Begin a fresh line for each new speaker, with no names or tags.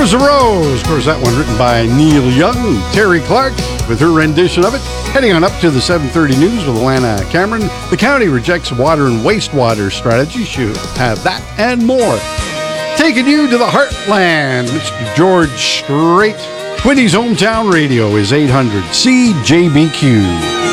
was a Rose. Of course, that one written by Neil Young, Terry Clark, with her rendition of it. Heading on up to the 7:30 news with Alana Cameron. The county rejects water and wastewater strategy. Should have that and more. Taking you to the heartland, Mr. George Strait. Quinny's hometown radio is 800 CJBQ.